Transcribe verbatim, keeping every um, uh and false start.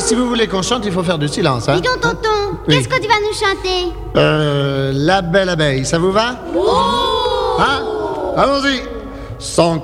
si vous voulez qu'on chante, il faut faire du silence, hein. Dis donc, tonton, Oui. qu'est-ce que tu vas nous chanter? Euh, La belle abeille, ça vous va? Oh! Hein? Allons-y. Sans